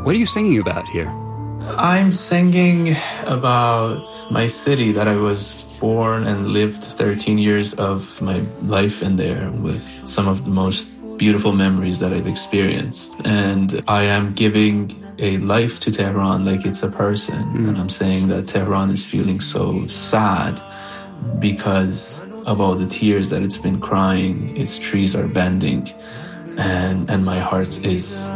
What are you singing about here? I'm singing about my city that I was born and lived 13 years of my life in there, with some of the most beautiful memories that I've experienced. And I am giving a life to Tehran like it's a person. And I'm saying that Tehran is feeling so sad because of all the tears that it's been crying. Its trees are bending, and my heart is